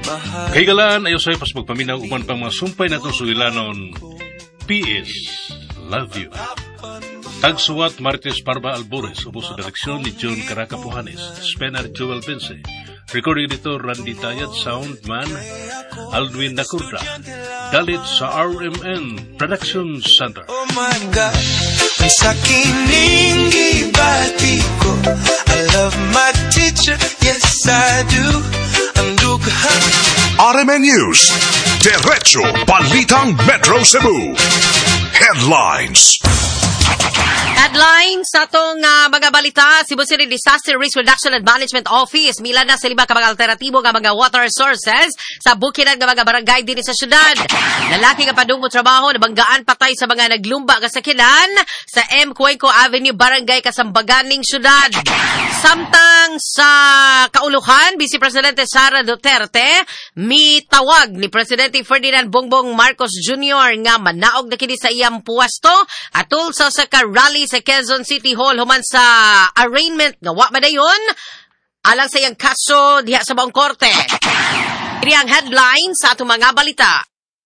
Kaigalaan ayo sa pas magpaminaw uman pang mga sumpay natong sulilanon. PS, love you. Tagsuwat Martes Parba Albores, ubos sa direksyon ni John Caraca Pujanes, Spenar Joel Bense, recording editor Randy Tayat, soundman Aldwin Nacurda, dalit sa RMN Production Center. Oh my God, ang sakining ibati ko. I love my teacher, yes I do. Ang dughan. RMN News, Derecho Balitang Metro Cebu. Headlines. Headlines sa itong mga balita, Cebu City Disaster Risk Reduction and Management Office mila na sa lima ka mga alternatibo nga mga water sources sa bukinan nga mga barangay din sa syudad. Lalaki nga padung mo trabaho nabanggaan patay sa mga naglumba nga sakinan sa M. Cuenco Avenue Barangay Kasambaganing syudad. Samtang sa kauluhan, Vice Presidente Sara Duterte mitawag ni Presidente Ferdinand Bongbong Marcos Jr. nga manaog na kini sa iyang puwesto atul sa rally sa Quezon City Hall human sa arraignment nga wa madayon alang sa iyang kaso diha sa Baong Korte. Kini ang headline sa atong mga balita.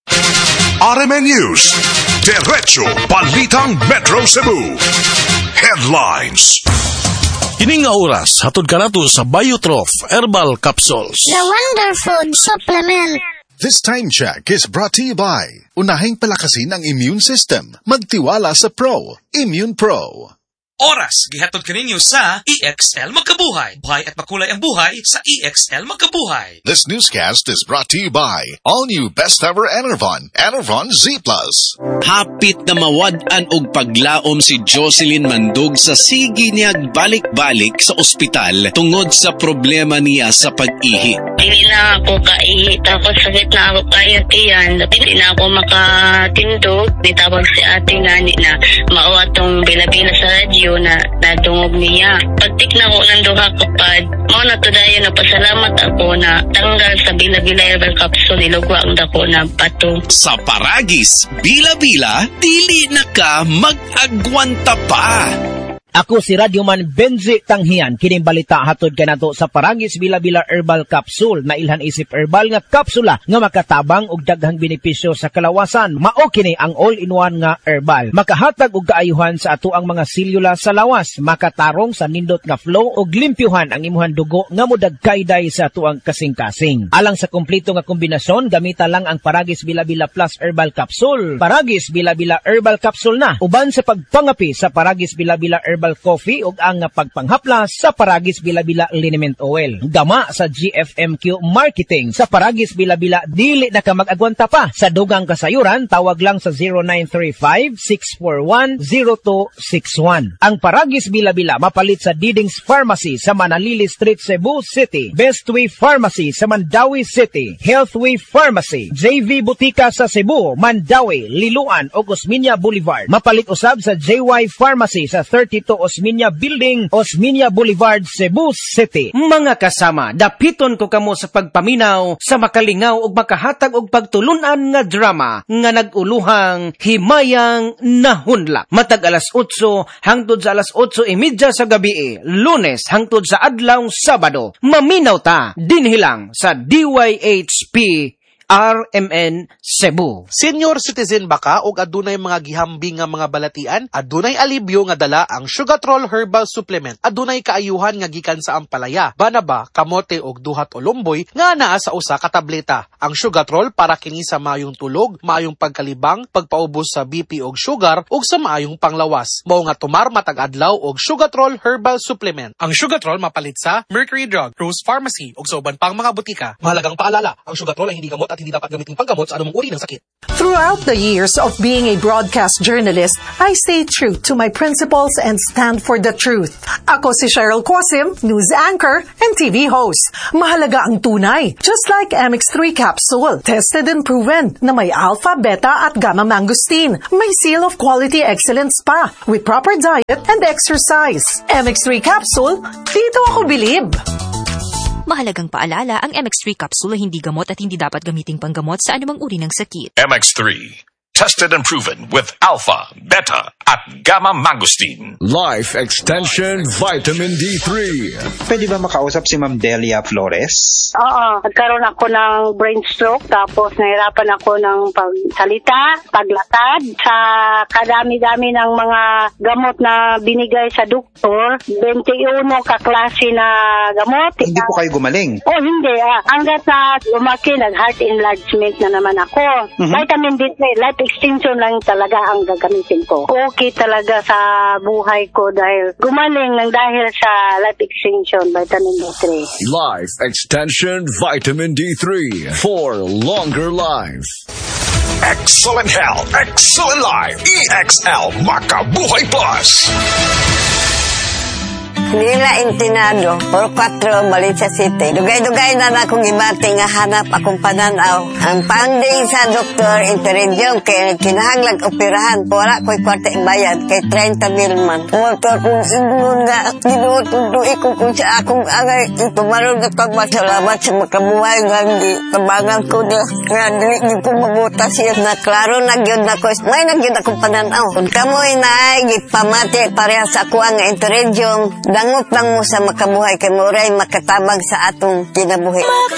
RMN News, Derecho Balitang Metro Cebu. Headlines. Kining nga oras, hatod ka nato sa Biotrof Herbal Capsules. The Wonder Food Supplement. This time check is brought to you by Unahing palakasin ang immune system. Magtiwala sa Pro. Immune Pro. Oras, gihatod kaninyo sa EXL Magkabuhay. Buhay at makulay ang buhay sa EXL Magkabuhay. This newscast is brought to you by all new best ever Enervon. Enervon Z+. Hapit na mawad-an og paglaom si Jocelyn Mandog sa sige niya balik-balik sa ospital tungod sa problema niya sa pag-ihi. Hindi na ako kaihi, tapos sakit na ako kayo tiyan. Hindi na ako makatindog. Nitawag si ate nga na mao atong bila-bila sa radyo na natungog niya. Pagtikna ko ng duha kapad, mo na to dayo na pasalamat ako na tanggal sa bila-bila herbal capsule, nilugwa ang dako na bato. Sa Paragis, bila-bila, dili na ka mag-agwanta pa. Ako si Radyoman Benji Tanghian, kining balita hatod kanato sa Paragis Bila-Bila Herbal Capsule na ilhan isip herbal nga kapsula nga makatabang og daghang benepisyo sa kalawasan. Mao kini ang all-in-one nga herbal. Makahatag og kaayuhan sa ato ang mga selula sa lawas, makatarong sa nindot nga flow og limpyuhan ang imuhang dugo nga modagkayday sa ato ang kasing-kasing. Alang sa kompleto nga kombinasyon, gamita lang ang Paragis Bila-Bila Plus Herbal Capsule. Paragis Bila-Bila Herbal Capsule na uban sa pagpangapi sa Paragis Bila-Bila Herbal Coffee ug ang pagpanghaplas sa Paragis Bila-Bila Liniment Oil. Gama sa GFMQ Marketing sa Paragis Bila-Bila dili na ka mag-agwanta pa. Sa dugang kasayuran, tawag lang sa 0935-641-0261. Ang Paragis Bila-Bila mapalit sa Didings Pharmacy sa Manalili Street, Cebu City, Bestway Pharmacy sa Mandawi City, Healthway Pharmacy, JV Butika sa Cebu, Mandawi, Liloan ug Osmeña Boulevard. Mapalit usab sa JY Pharmacy sa 32 Osmeña Building, Osmeña Boulevard, Cebu City. Mga kasama, dapiton ko kamo sa pagpaminaw sa makalingaw ug makahatag og pagtulunan nga drama nga naguluhang Himayang Nahunla. Matag alas 8 hangtod sa alas 8:30 sa gabi, Lunes hangtod sa adlaw Sabado. Maminaw ta dinhi lang sa DYHP RMN Cebu. Senior citizen ba ka o adunay mga gihambing nga mga balatian? Adunay alibyo nga dala ang Sugatrol Herbal Supplement. Adunay kaayuhan nga gikan sa ampalaya, banaba, kamote og duhat o lumboy nga naa sa usa ka tableta. Ang Sugatrol para kini sa maayong tulog, maayong pagkalibang, pagpaubos sa BP og sugar ug sa maayong panglawas. Mao nga tumar matag adlaw og Sugatrol Herbal Supplement. Ang Sugatrol mapalit sa Mercury Drug, Rose Pharmacy ug sa uban pang mga butika. Mahalagang paalala, ang Sugatrol ay hindi gamot at hindi dapat gamitin panggamot sa anumang uri ng sakit. Throughout the years of being a broadcast journalist, I stay true to my principles and stand for the truth. Ako si Cheryl Cosim, news anchor and TV host. Mahalaga ang tunay, just like MX3 capsule. Tested and proven na may alpha, beta at gamma mangosteen. May seal of quality excellence pa with proper diet and exercise. MX3 capsule, dito ako bilib. Mahalagang paalala, ang MX3 capsule ay hindi gamot at hindi dapat gamiting panggamot sa anumang uri ng sakit. MX3, Tested and proven with alpha, beta, at gamma mangosteen. Life Extension Vitamin D3. Pwede ba makausap si Ma'am Delia Flores? Oo, nagkaroon ako ng brain stroke, tapos nahirapan ako ng pagsalita, paglatad. Sa kadami-dami ng mga gamot na binigay sa doktor, 21 kaklase na gamot. Hindi po kayo gumaling? Oh, hindi. Hanggat na lumaki, nag-heart enlargement na naman ako. Vitamin D3, life extension lang talaga ang gagamitin ko. Okay talaga sa buhay ko dahil gumaling ng dahil sa life extension, vitamin D3. Life Extension Vitamin D3 for longer life. Excellent health, excellent life. EXL Makabuhay Plus. Nila Intinado, por 4, Valencia City. Dugay-dugay na akong ibati nga hanap akong pananaw. Ang funding sa doktor, interredyong kay kinahanglag operahan. Wala ko'y kwarte bayad kay 30,000 man. Motor kong ingon nga, ginutuduy ko kung sa akong angay. Itumarong na pagmasalamat sa makabuhay nga hindi. Kabangan ko na nga hindi ko mabutas yun. Na klaro nagyod na ko. May nagyod akong pananaw. Kung kamoy na ay gipamati pareha sa ako ang interredyong dangot lang mo sa makabuhay kay Muray makatabang sa atong kinabuhi.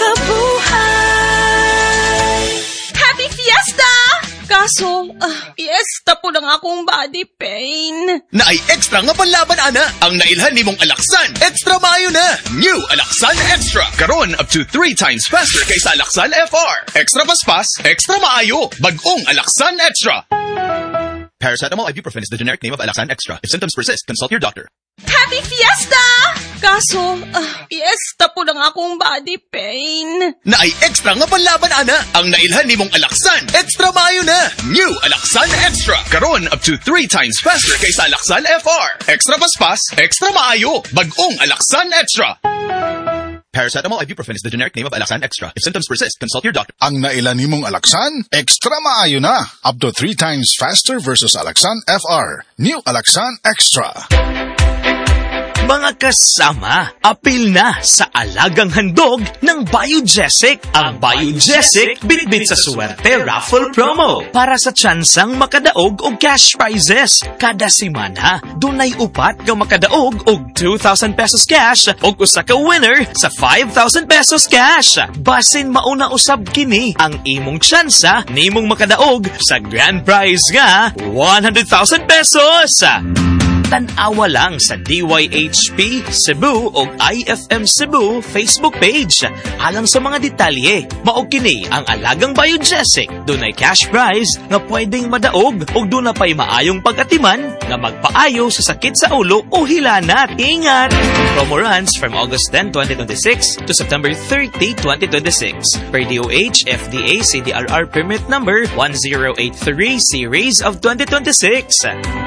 Makabuhay! Happy Fiesta! Kaso, fiesta po lang akong body pain. Naay extra nga panlaban, ana. Ang nailhan ni mong Alaksan. Extra maayo na. New Alaksan Extra. Karon up to 3 times faster kaysa Alaksan FR. Extra paspas, extra maayo. Bagong Alaksan Extra. Paracetamol ibuprofen is the generic name of Alaksan Extra. If symptoms persist, consult your doctor. Happy Fiesta! Kaso, fiesta po lang akong body pain. Naay extra nga panlaban, ana. Ang nailhan ni mong Alaksan. Extra maayo na. New Alaksan Extra. Karon up to 3 times faster kaysa Alaksan FR. Extra paspas, extra maayo. Bagong Alaksan Extra. Paracetamol ibuprofen is the generic name of Alaksan Extra. If symptoms persist, consult your doctor. Ang nailan nimong Alaksan, extra maayo na. Up to 3 times faster versus Alaksan FR. New Alaksan Extra. Mga kasama, apil na sa alagang handog ng Biogesic. Ang Biogesic bitbit sa swerte raffle promo para sa tsansang makadaog og cash prizes. Kada semana, dunay upat nga makadaog og 2,000 pesos cash og usa ka winner sa 5,000 pesos cash. Basin mauna usab kini ang imong tsansa nimong makadaog sa grand prize nga 100,000 pesos. Tan-awa lang sa DYHP Cebu o IFM Cebu Facebook page. Alang sa mga detalye, mao kini ang alagang Biogesic. Dunay cash prize nga pwedeng madaog o duna pay maayong pag-atiman nga magpaayo sa sakit sa ulo o hilanat. Ingat! Promo runs from August 10, 2026 to September 30, 2026. Per DOH FDA CDRR permit number 1083 series of 2026.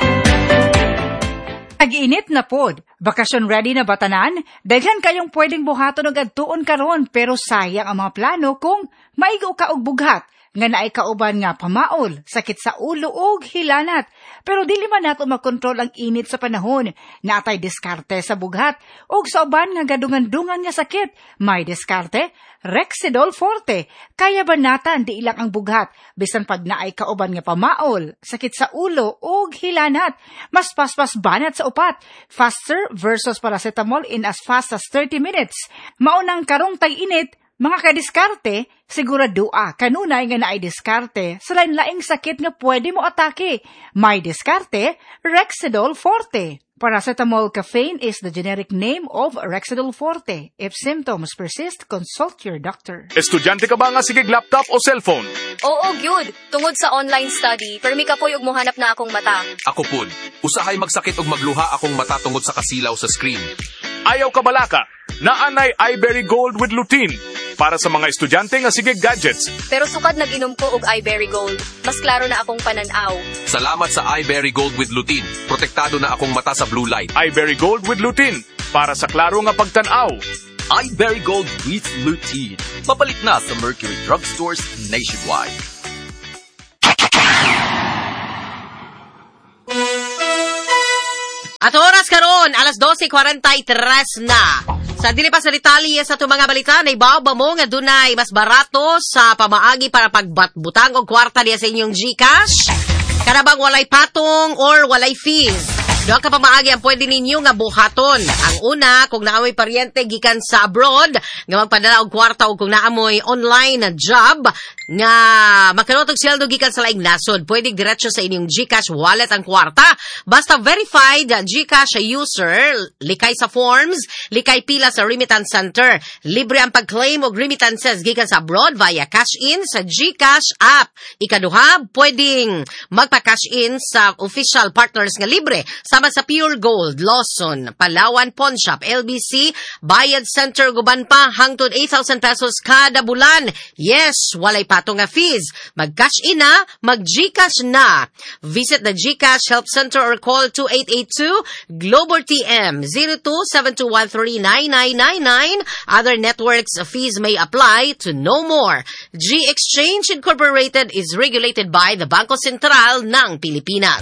Ag-init na pod. Bakasyon ready na batanan? Daghan kayong pwedeng buhaton og adtuon karon pero sayang ang mga plano kung maigo ka og bughat nga naay kauban nga pamaol, sakit sa ulo ug hilanat. Pero dili man nato makontrol ang init sa panahon. Natay diskarte sa bughat ug sa uban nga gadungan-dungan nga sakit. May diskarte, Rexidol Forte. Kaya banatan di ilang ang bughat bisan pag naay kauban nga pamaol, sakit sa ulo ug hilanat. Mas paspas banat sa upat. Faster versus paracetamol in as fast as 30 minutes. Maunang karong tay init. Mga kadiskarte, siguradua kanunay nga naay diskarte sa lain-laing sakit nga pwede mo atake. May diskarte, Rexidol Forte. Paracetamol caffeine is the generic name of Rexidol Forte. If symptoms persist, consult your doctor. Estudyante ka ba nga sigig laptop o cellphone? Oo, gyud. Tungod sa online study, permi ka po'y og mohanap na akong mata. Ako pud. Usahay magsakit og magluha akong mata tungod sa kasilaw sa screen. Ayaw ka balaka. Naanay iBerry Gold with lutein para sa mga estudyante nga sigig gadgets. Pero sukad nag-inom ko og iBerry Gold. Mas klaro na akong pananaw. Salamat sa iBerry Gold with lutein. Protektado na akong mata sa blue light. iBerry Gold with lutein para sa klaro nga pagtanaw. iBerry Gold with lutein. Mapalit na sa Mercury Drugstores nationwide. At oras karon, alas 12:43 na. Sa dili pa sa detalye sa itong mga balita, naibaw ba mo nga dunay mas barato sa pamaagi para pagbutang og kwarta diya sa inyong GCash? Karabang walay patong or walay fees? Doon ka pamaagi ang pwede ninyo nga buhaton. Ang una, kung naamoy paryente gikan sa abroad, nga magpadala og kwarta o kung naamoy online na job, nga makanotog sweldo gikan sa laing nasod, pwede diretso sa inyong GCash wallet ang kwarta. Basta verified GCash user, likay sa forms, likay pila sa remittance center. Libre ang pag-claim og remittances gikan sa abroad via cash-in sa GCash app. Ikaduha, pwedeng magpa-cash in sa official partners nga libre. Sama sa Pure Gold, Lawson, Palawan Pawn Shop, LBC, Bayad Center, guban pa, hangtod 8,000 pesos kada bulan. Yes, walay patong nga fees. Mag-cash in na, mag-GCash na. Visit the GCash Help Center or call 2882 TM 02-7213-9999. Other networks fees may apply to no more. G-Exchange Incorporated is regulated by the Bangko Sentral ng Pilipinas.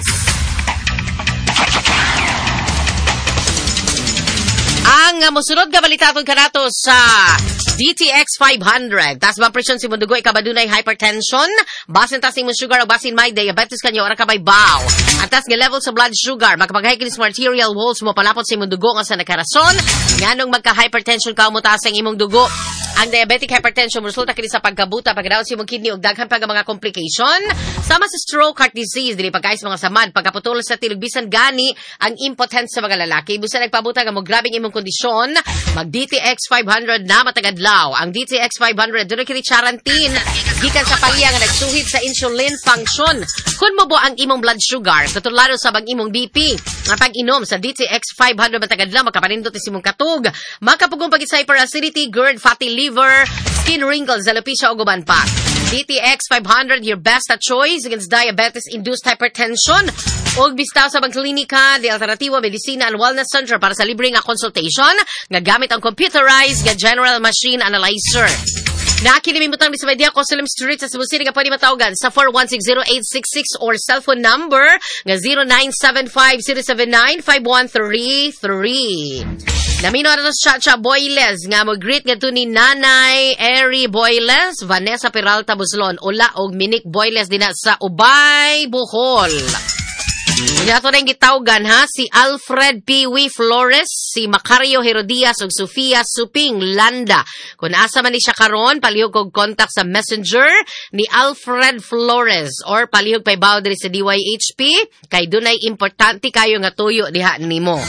Ang musunod nga balitaton kanato sa DTX 500. Tas ba presyon si Mundugo ikabadunay hypertension, basin tas imong sugar o basin may diabetes kanyo ora kabay baw. Atas nga level sa blood sugar, makapaghay kini sa arterial walls mo palapot sa imong dugo nga sa nakarason, nganong magka-hypertension ka mo taas ang imong dugo. Ang diabetic hypertension resulta kini sa pagkabuta, pagdaon sa imong kidney ug daghan pa nga mga complication. Sama sa stroke, heart disease, dili pagkais mga samad, pagkaputol sa tilig bisan gani ang impotence sa mga lalaki. Busa nagpabuta nga mo grabing imong kondisyon, mag DTX 500 na matagadlaw. Ang DTX 500 dili kini charantin gikan sa palya nga nagsuhit sa insulin function. Kun mo bo ang imong blood sugar, katulado sa bang imong BP, nga pag-inom sa DTX 500 matagadlaw makapanindot sa imong katug, makapugong pag-isay for acidity, GERD, fatty liver, skin wrinkles, alopecia o guban pa. DTX 500, your best choice against diabetes-induced hypertension. Og bistaw sa Bangklinika, the Alternativo Medicina and Wellness Center para sa libre nga consultation nga gamit ang computerized nga general machine analyzer. Nakinimimutang sa Media Cosalem Street sa Cebu City nga pwede matawagan sa 4160866 or cellphone number nga 0975-079-5133. Namino na sa Chacha Boyles nga mo-greet nga to ni Nanay Eri Boyles, Vanessa Peralta Buslon, Ula og Minik Boyles din sa Ubay, Bohol. Kanya ito na yung gitawgan ha, si Alfred P.W. Flores, si Macario Herodias ug Sofia Suping Landa. Kung asa man ni siya karon, palihog og contact sa messenger ni Alfred Flores or palihog pay boundary sa DYHP kay dunay importante kayo nga tuyo diha nimo.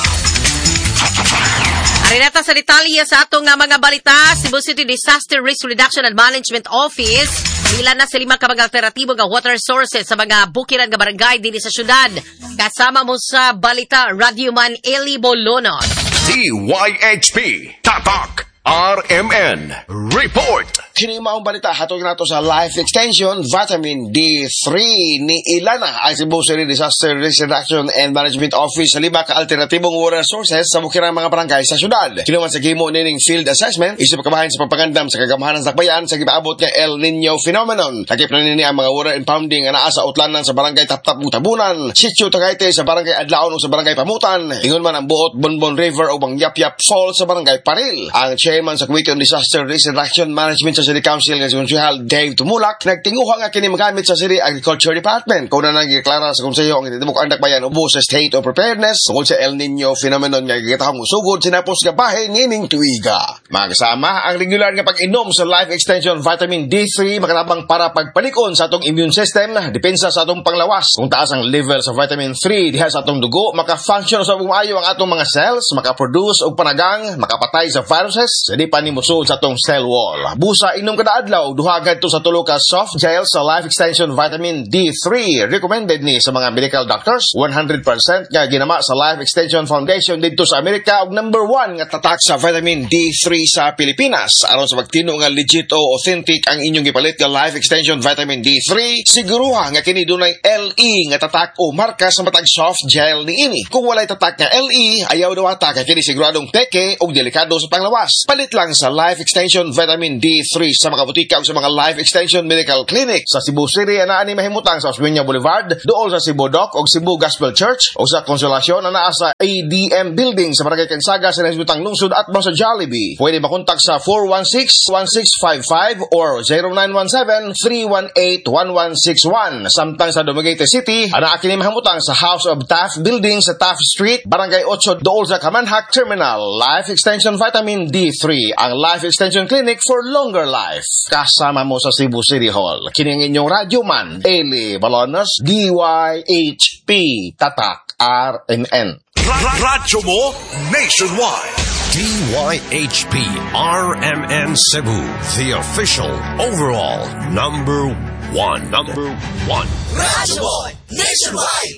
Arinata sa detalye sa atong mga balita, Cebu City Disaster Risk Reduction and Management Office ilan na sa 5 ka mga alternatibo nga water sources sa mga bukiran nga barangay dinhi sa syudad. Kasama mo sa balita, Radyoman Eli Bolonos. DYHP Tatak RMN Report. Kini maong balita hatog nato sa Life Extension Vitamin D3 ni Ilana ay Cebu City Disaster Risk Reduction and Management Office sa 5 ka alternatibong water sources sa bukirang mga barangay sa syudad. Kinuman sa gihimo nining field assessment isip pagkabahin sa pagpagandam sa kagamahanan sa bakbayan sa gipaabot nga El Nino phenomenon. Takip na nini ang mga water impounding nga naa sa utlanan sa barangay Taptap Tabunan, Sitio Tagaytay sa barangay Adlaon o sa barangay Pamutan, ingon man ang buot Bonbon River o Bangyapyap Falls sa barangay Paril. Ang chairman sa Committee on Disaster Risk Reduction Management sa City Council nga si Konsehal Dave Tumulak nagtinguha nga kini magamit sa City Agriculture Department kung na nagdeklara sa konseyo ang ititibok ang dakbayan ubo sa state of preparedness tungkol sa El Nino phenomenon nga gigitahong usugod sinapos nga bahay nining tuiga. Mga kasama, ang regular nga pag-inom sa Life Extension Vitamin D3 makatabang para pagpalikon sa atong immune system, depensa sa atong panglawas. Kung taas ang level sa vitamin 3 diha sa atong dugo, maka-function sa bumayo ang atong mga cells, maka-produce og panagang, makapatay sa viruses, di pa ni musud sa atong cell wall. Busa inom kada adlaw duhagad to sa tulo ka soft gel sa Life Extension Vitamin D3. Recommended ni sa mga medical doctors. 100% nga ginama sa Life Extension Foundation dito sa Amerika ug number 1 nga tatak sa vitamin D3 sa Pilipinas. Aron sa pagtino nga legit o authentic ang inyong gipalit nga Life Extension Vitamin D3, siguruha nga kini dunay LE nga tatak o marka sa matag soft gel niini. Kung walay tatak nga LE, ayaw daw ata kay kini siguradong peke o delikado sa panglawas. Palit lang sa Life Extension Vitamin D3 D3 sa mga butika o sa mga Life Extension Medical Clinic sa Cebu City ana ani mahimutang sa Osmeña Boulevard, duol sa Cebu Doc o Cebu Gospel Church o sa Konsolasyon na naa sa ADM Building sa Barangay Kensaga sa Nasbutang Lungsod at sa Jollibee. Pwede makontak sa 416-1655 or 0917-318-1161. Samtang sa Dumaguete City, ana kini mahimutang sa House of Taft Building sa Taft Street, Barangay 8, duol sa Kamanhak Terminal. Life Extension Vitamin D3, ang Life Extension Clinic for longer life. Kasama mo sa Cebu City Hall. Kining inyong radyoman, Eli Balonos, DYHP, Tatak, RMN. Radyo mo nationwide. DYHP RMN Cebu, the official overall number one. Radyo mo nationwide.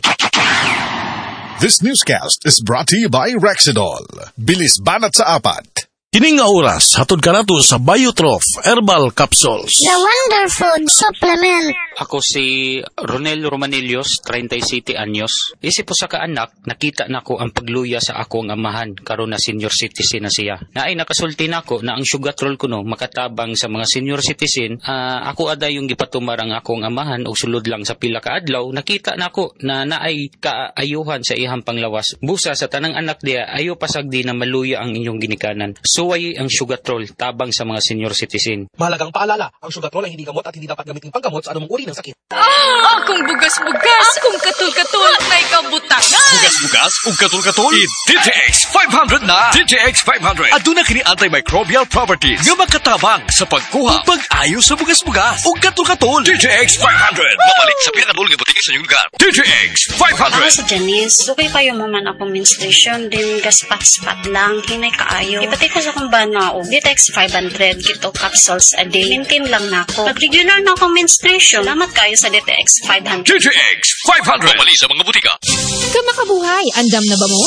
This newscast is brought to you by Rexidol. Bilis banat sa apat. Kining nga oras, hatod ka nato sa Biotrof Herbal Capsules. The Wonder Food Supplement. Ako si Ronel Romanillos, 37 anyos. Isip po sa kaanak, nakita na ko ang pagluya sa akong amahan, karon na senior citizen na siya. Naay nakasulti na ko na ang sugatrol ko no, makatabang sa mga senior citizen. Ako aday yung gipatumarang akong amahan o sulod lang sa pila ka adlaw, nakita na ko na naay kaayuhan sa ihang panglawas. Busa sa tanang anak diya, ayo pasagdi na maluya ang inyong ginikanan. Suway ang sugatrol, tabang sa mga senior citizen. Mahalagang paalala, ang sugatrol ay hindi gamot at hindi dapat gamitin panggamot sa anumang uri ng sakit. Akong bugas-bugas, akong katul-katul, may kabutangan. Bugas-bugas ug katul-katul. DTX 500 na. DTX 500. Aduna kini antimicrobial properties nga makatabang sa pagkuha ug pag-ayo sa bugas-bugas ug katul-katul. DTX 500. Mabalik sa pinakadul nga butika sa inyong lugar. DTX 500. Ako si Janice. Dugay kayo man akong menstruation din gaspat-spat lang hinay kaayo. Ipatay ko sa akong banao. DTX 500 kito capsules a day. Maintain lang nako. Pag regular na akong menstruation, salamat kayo sa DTX 500. DTX 500. Mabalik sa mga butika. Kamakabuhay, andam na ba mo?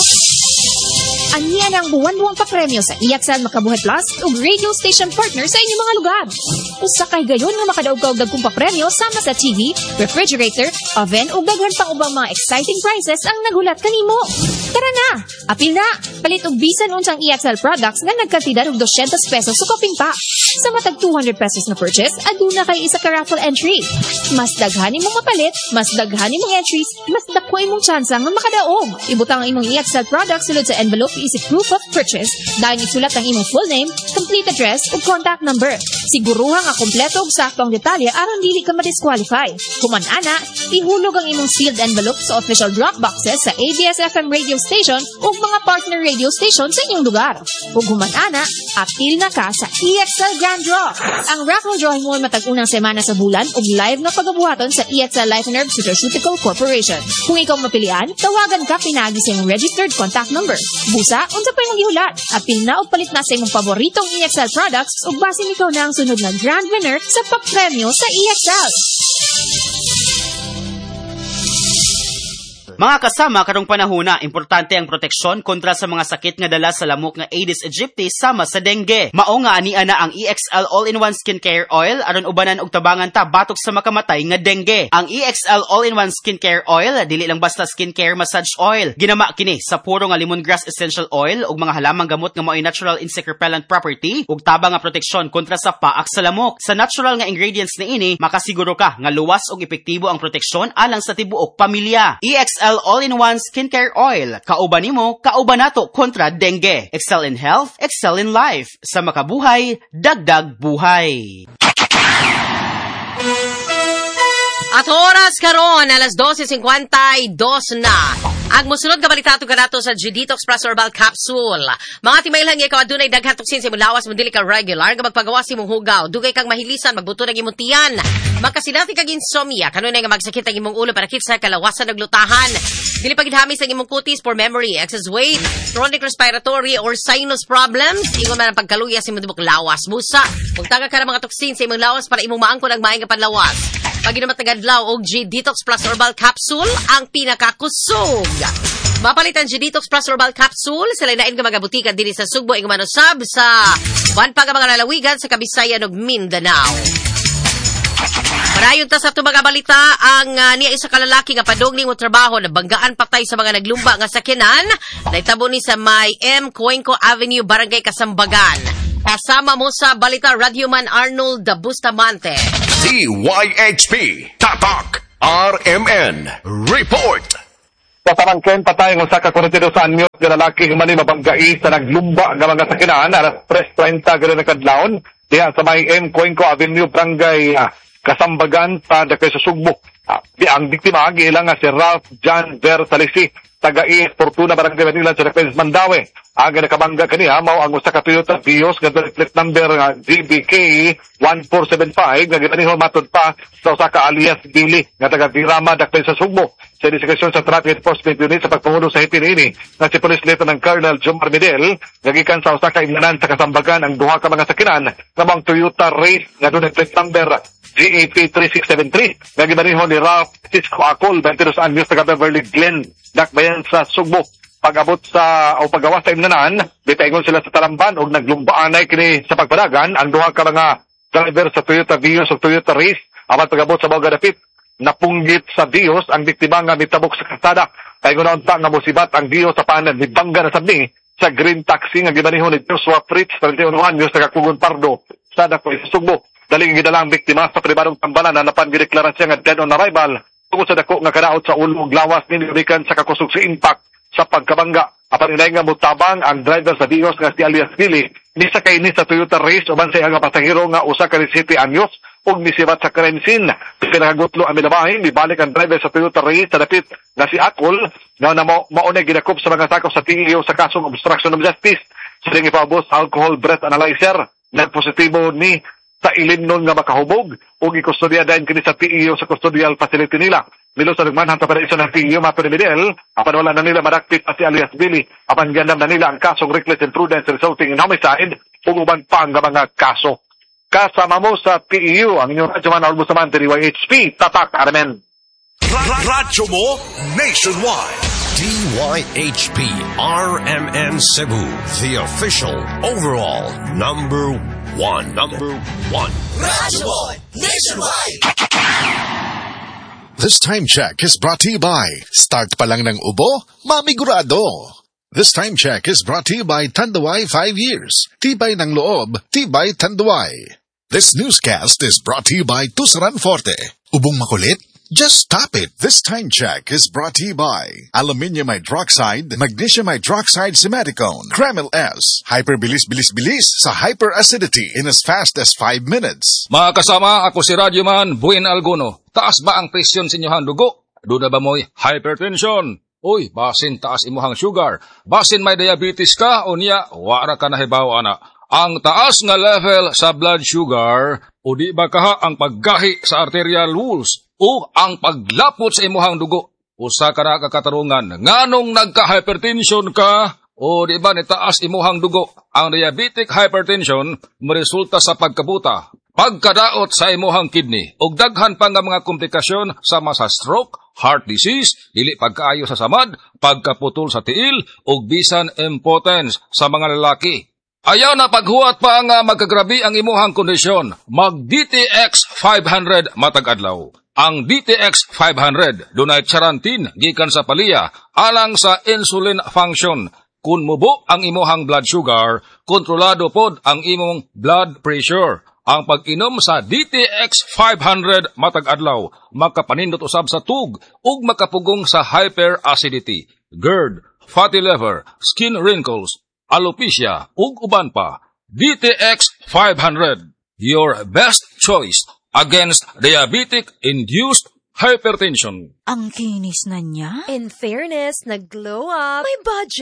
Aniyan ang buwan-buwang papremyo sa EXL Makabuhay Plus ug radio station partner sa inyong mga lugar. Usa kay gayon nga makadaog ka og dagkong papremyo sama sa TV, refrigerator, oven ug daghan pang ubang mga exciting prizes ang nagulat kanimo. Tara na! Apil na! Palit og bisan unsang EXL products nga nagkantidad og 200 pesos sa koping pa. Sa matag 200 pesos na purchase, aduna kay isa ka raffle entry. Mas daghan imong mapalit, mas daghan imong entries, mas dako imong tsansa nga makadaog. Ibutang ang imong EXL products sulod sa envelope isip proof of purchase. Dahil isulat ang imong full name, complete address ug contact number. Siguruhang ang kompleto ug sakto ang detalye aron dili ka ma-disqualify. Human ana, ihulog ang imong sealed envelope sa official drop boxes sa ABS-FM radio station ug mga partner radio station sa inyong lugar. Ug human ana, apil na ka sa EXL Grand Draw. Ang raffle drawing mo matag unang semana sa bulan ug live na pagabuhaton sa EXL Life and Herb Nutraceutical Corporation. Kung ikaw mapilian, tawagan ka pinagi sa imong registered contact number. Busa, unsa pa imong gihulat? Apil na og palit na sa imong paboritong EXL products ug basin ikaw na ang sunod na grand winner sa papremyo sa EXL. Mga kasama, karong panahona, importante ang proteksyon kontra sa mga sakit nga dala sa lamok nga Aedes aegypti sama sa dengue. Mao nga ania na ang EXL All-in-One Skincare Oil aron ubanan og tabangan ta batok sa makamatay nga dengue. Ang EXL All-in-One Skincare Oil dili lang basta skincare massage oil. Ginama kini sa puro nga lemongrass essential oil ug mga halamang gamot nga mao'y natural insect repellent property ug tabang nga proteksyon kontra sa paak sa lamok. Sa natural nga ingredients niini, makasiguro ka nga luwas ug epektibo ang proteksyon alang sa tibuok pamilya. EXL All-in-One Skincare Oil. Kauban nimo, kauban nato kontra dengue. Excel in health, excel in life. Sa makabuhay, dagdag buhay. At oras karon, alas 12:52 na. Ang musunod nga balitato kanato sa G-Detox Plus Herbal Capsule. Mga timailhan nga ikaw adunay daghan toksin sa imong lawas mo dili ka regular nga magpagawas imong hugaw, dugay kang mahilisan, magbuto ng imong tiyan. Makasilati kag insomnia, kanunay nga magsakit ang imong ulo para sa kalawasan naglutahan. Dili pa gidhamis ang imong kutis for memory, excess weight, chronic respiratory or sinus problems, ingon man ang pagkaluya sa imong tibok lawas. Musa, magtaga ka ng mga toksin sa imong lawas para imong maangkon ang maayong panlawas. Pag inumat nagadlaw og G-Detox Plus Herbal Capsule, ang pinakakusog. Mapalitan G-Detox Plus Herbal Capsule sa lain nga mga butika dili sa Sugbo ing manusab sa buwan pa nga mga lalawigan sa Kabisayan ug Mindanao. Parayon ta sa itong mga balita, ang niya isa kalalaki nga padugling mo trabaho na banggaan patay sa mga naglumba nga sakyanan, naitabo ni sa may M. Cuenco Avenue, Barangay Kasambagan. Kasama mo sa balita Radyoman Arnold Bustamante. DYHP Tatak RMN Report. Sa Tarangken, patay ng usa ka 42 anyos nga lalaki humani mabanggai sa naglumba nga mga sakinan alas 3:30 gani kadlawon diha sa may M. Cuenco Avenue, Barangay Kasambagan sa Dakay sa Sugbo. Ang biktima giilang nga si Ralph John Versalisi, taga-I Fortuna, Barangay Manila sa Dakay Mandawi. Ang nakabangga kaniya mao ang usa ka Toyota Vios nga plate number GBK 1475 nga gipanihon matud pa sa usa ka alias Billy nga taga Virama, Dakay sa Sugbo. Sa investigasyon sa Traffic Enforcement Unit sa pagpangulo sa hipin-ini na si Police Lieutenant Colonel Jomar Medel, nagikan sa usa ka imnanan sa Kasambagan ang duha ka mga sakinan nga mga Toyota Race nga dunay plate number GAP 3673 nga gipanihon ni Ralph Cisco Acol, 22 anyos, taga Beverly Glen, Dakbayan sa Sugbo. Pag-abot sa o paggawa sa imnanan, bitaingon sila sa Talamban og naglumbaanay kini sa pagpadagan ang duha ka mga driver sa Toyota Vios o Toyota Race. Apan pag-abot sa mga dapit, napunggit sa Vios ang biktima nga mitabok sa kalsada. Paingon na unta nga musibat ang Vios sa panan ni bangga na sabni sa green taxi nga gimanihon ni Joshua Fritz, 31 anyos, taga Kugon Pardo sa Dakbayan sa Sugbo. Daling gidala ang biktima sa pribadong tambalan na napan gideklarasya nga dead on arrival tungod sa dako nga kadaot sa ulo ug lawas ni gikan sa kakusog sa impact sa pagkabangga. Apan inay nga mutabang ang driver sa Vios nga si alias Billy ni sakay ni sa Toyota Race uban sa nga pasahero nga usa ka 17 anyos ug misibat sa crime scene. Pinagagutlo ang milabahin, mibalik ang driver sa Toyota Race sa dapit nga si Akol nga maunay gidakop sa mga sakop sa TEO sa kasong obstruction of justice. Sa ring ipaubos alcohol breath analyzer, nagpositibo ni sa ilimnon nga makahubog ug ikustodya dayon kini sa TEO sa custodial facility nila. Milo sa nagmanhan sa paraiso ng TEO mato ni Medel, apan wala na nila madakpit pa si alias Billy, apan gandam na nila ang kasong reckless imprudence resulting in homicide ug uban pa ang mga kaso. Kasama mo sa TEO ang inyong Radyoman Arnold Bustamante, DYHP Tatak RMN. Radyo mo nationwide. DYHP RMN Cebu, the official overall number one. Radyo mo nationwide. This time check is brought to you by Start pa lang ng ubo, mamigurado. This time check is brought to you by Tanduay 5 years. Tibay ng loob, tibay Tanduay. This newscast is brought to you by Tusaran Forte. Ubong makulit? Just tap it. This time check is brought to you by Aluminium Hydroxide, Magnesium Hydroxide Simeticone, Kremil S, Hyperbilis-bilis-bilis sa hyperacidity in as fast as 5 minutes. Mga kasama, ako si Radyoman Buin Alguno. Taas ba ang presyon sa inyong dugo? Doon na ba mo'y hypertension? Uy, basin taas imuhang sugar. Basin may diabetes ka o niya, wara ka nahibaw ana. Ang taas nga level sa blood sugar o di ba kaha ang paggahi sa arterial walls o ang paglapot sa imuhang dugo. Usa ka na kakatarungan, nganong nagka-hypertension ka o di ba nitaas imuhang dugo. Ang diabetic hypertension maresulta sa pagkabuta, pagkadaot sa imuhang kidney ug daghan pa nga mga komplikasyon sama sa stroke, heart disease, dili pagkaayo sa samad, pagkaputol sa tiil ug bisan impotence sa mga lalaki. Ayaw na paghuwat pa nga magkagrabi ang imuhang kondisyon. Mag DTX 500 matag adlaw. Ang DTX 500 dunay charantin gikan sa palya alang sa insulin function. Kun mubo ang imuhang blood sugar, kontrolado pod ang imong blood pressure. Ang pag-inom sa DTX 500 matag adlaw makapanindot usab sa tug ug makapugong sa hyperacidity, GERD, fatty liver, skin wrinkles, alopecia ug uban pa. DTX 500, your best choice against diabetic-induced hypertension. Ang kinis na niya. In fairness, nag-glow up. May budget.